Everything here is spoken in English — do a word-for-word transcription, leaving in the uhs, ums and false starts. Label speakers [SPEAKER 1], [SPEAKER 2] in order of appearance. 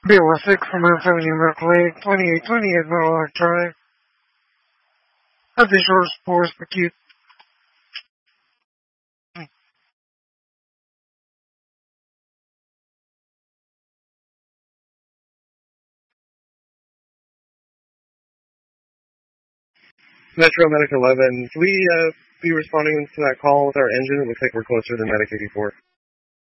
[SPEAKER 1] B L six from Mount Avenue Medical Aid, twenty-eight twenty-eight Metal Arc Drive. Additional spores acute.
[SPEAKER 2] Metro Medic eleven, can we uh, be responding to that call with our engine? It looks like we're closer than Medic eighty-four.